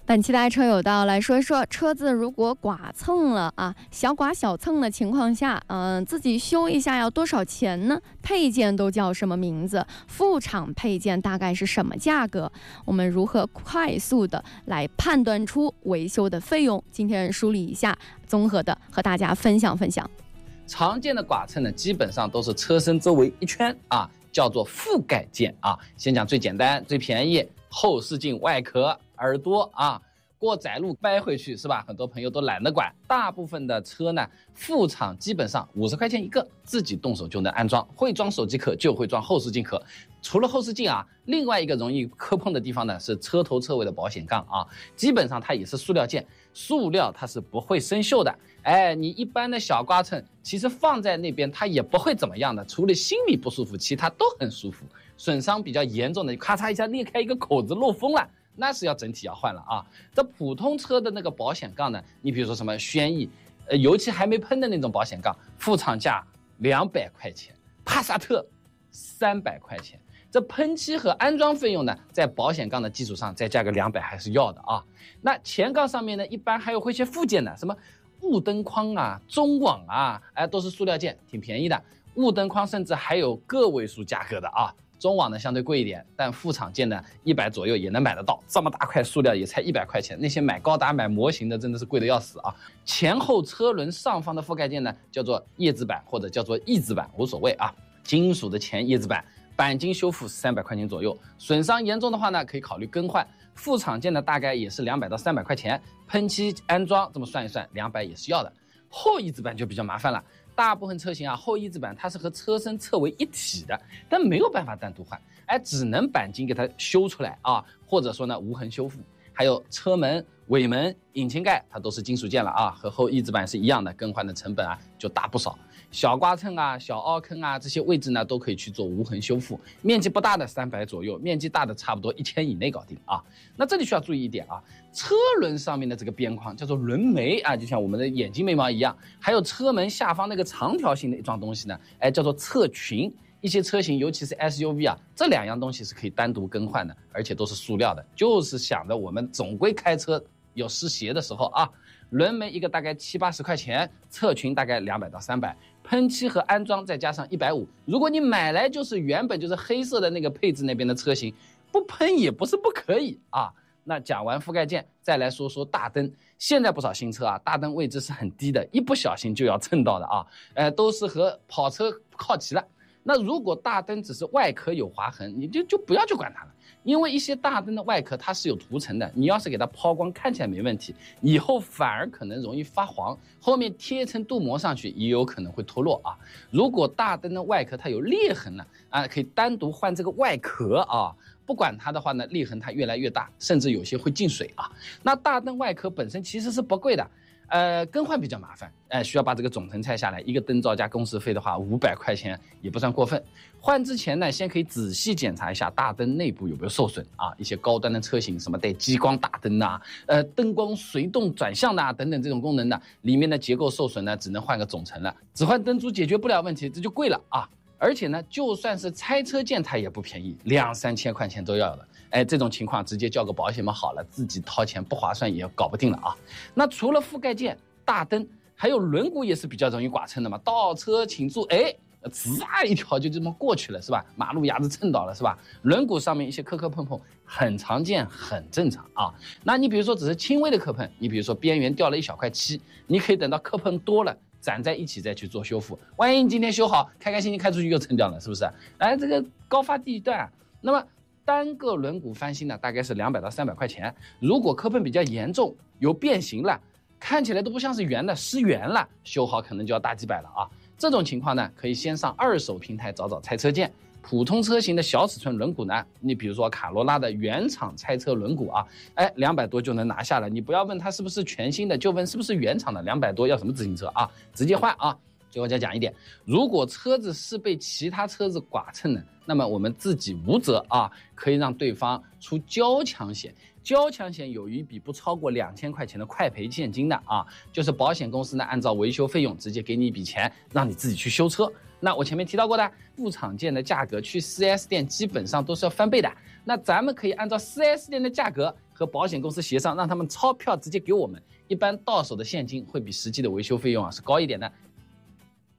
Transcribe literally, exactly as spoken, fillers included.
本期的爱车有道来说一说，车子如果剐蹭了啊，小剐小蹭的情况下，嗯、呃，自己修一下要多少钱呢？配件都叫什么名字？副厂配件大概是什么价格？我们如何快速的来判断出维修的费用？今天梳理一下，综合的和大家分享分享。 常见的剐蹭呢，基本上都是车身周围一圈啊，叫做覆盖件啊。先讲最简单、最便宜，后视镜、外壳、耳朵啊。过窄路掰回去是吧？很多朋友都懒得管。大部分的车呢，副厂基本上五十块钱一个，自己动手就能安装。会装手机壳就会装后视镜壳。除了后视镜啊，另外一个容易磕碰的地方呢是车头车尾的保险杠啊，基本上它也是塑料件，塑料它是不会生锈的。哎，你一般的小剐蹭，其实放在那边它也不会怎么样的，除了心里不舒服，其他都很舒服。损伤比较严重的，咔嚓一下裂开一个口子漏风了。那是要整体要换了啊！这普通车的那个保险杠呢，你比如说什么轩逸，呃，油漆还没喷的那种保险杠，副厂价两百块钱，帕萨特三百块钱。这喷漆和安装费用呢，在保险杠的基础上再加个两百还是要的啊。那前杠上面呢，一般还有会一些附件的，什么雾灯框啊、中网啊，哎，都是塑料件，挺便宜的。雾灯框甚至还有个位数价格的啊。中网呢相对贵一点，但副厂件呢一百左右也能买得到，这么大块塑料也才一百块钱，那些买高达买模型的真的是贵得要死啊！前后车轮上方的覆盖件呢叫做叶子板或者叫做翼子板，无所谓啊，金属的前叶子板，钣金修复三百块钱左右，损伤严重的话呢可以考虑更换。副厂件呢大概也是两百到三百块钱，喷漆安装这么算一算，两百也是要的。后翼子板就比较麻烦了。大部分车型啊，后翼子板它是和车身侧为一体的，但没有办法单独换，哎，只能钣金给它修出来啊，或者说呢无痕修复。还有车门、尾门、引擎盖，它都是金属件了啊，和后翼子板是一样的，更换的成本啊就大不少。小剐蹭啊、小凹坑啊这些位置呢，都可以去做无痕修复，面积不大的三百左右，面积大的差不多一千以内搞定啊。那这里需要注意一点啊，车轮上面的这个边框叫做轮眉啊，就像我们的眼睛眉毛一样，还有车门下方那个长条形的一幢东西呢，哎，叫做侧裙。一些车型，尤其是 S U V 啊，这两样东西是可以单独更换的，而且都是塑料的，就是想着我们总归开车有湿鞋的时候啊。轮眉一个大概七八十块钱，侧裙大概两百到三百，喷漆和安装再加上一百五。如果你买来就是原本就是黑色的那个配置那边的车型，不喷也不是不可以啊。那讲完覆盖件，再来说说大灯。现在不少新车啊，大灯位置是很低的，一不小心就要蹭到的啊，呃，都是和跑车靠齐了。那如果大灯只是外壳有划痕，你就就不要去管它了，因为一些大灯的外壳它是有涂层的，你要是给它抛光，看起来没问题，以后反而可能容易发黄，后面贴一层镀膜上去也有可能会脱落啊。如果大灯的外壳它有裂痕了啊，可以单独换这个外壳啊。不管它的话呢，裂痕它越来越大，甚至有些会进水啊。那大灯外壳本身其实是不贵的。呃，更换比较麻烦，哎、呃，需要把这个总成拆下来，一个灯罩加工时费的话，五百块钱也不算过分。换之前呢，先可以仔细检查一下大灯内部有没有受损啊，一些高端的车型，什么带激光大灯呐、呃，灯光随动转向呐、等等这种功能的，里面的结构受损呢，只能换个总成了，只换灯珠解决不了问题，这就贵了啊。而且呢，就算是拆车件，它也不便宜，两三千块钱都要的。哎，这种情况直接交个保险嘛好了，自己掏钱不划算也搞不定了啊。那除了覆盖件、大灯，还有轮毂也是比较容易剐蹭的嘛。倒车请注，哎，滋啊一条就这么过去了，是吧？马路牙子蹭到了，是吧？轮毂上面一些磕磕碰碰，很常见，很正常啊。那你比如说只是轻微的磕碰，你比如说边缘掉了一小块漆，你可以等到磕碰多了，攒在一起再去做修复。万一你今天修好，开开心心开出去又蹭掉了，是不是？哎，这个高发地段、啊，那么单个轮毂翻新呢，大概是两百到三百块钱。如果磕碰比较严重，有变形了，看起来都不像是圆的，失圆了，修好可能就要大几百了啊。这种情况呢，可以先上二手平台找找拆车件。普通车型的小尺寸轮毂呢，你比如说卡罗拉的原厂拆车轮毂啊，哎，两百多就能拿下了。你不要问它是不是全新的，就问是不是原厂的，两百多要什么自行车啊？直接换啊！最后再讲一点，如果车子是被其他车子剐蹭的，那么我们自己无责啊，可以让对方出交强险。交强险有一笔不超过两千块钱的快赔现金的啊，就是保险公司呢按照维修费用直接给你一笔钱，让你自己去修车。那我前面提到过的副厂件的价格，去 四 S 店基本上都是要翻倍的。那咱们可以按照 四 S 店的价格和保险公司协商，让他们钞票直接给我们，一般到手的现金会比实际的维修费用啊是高一点的。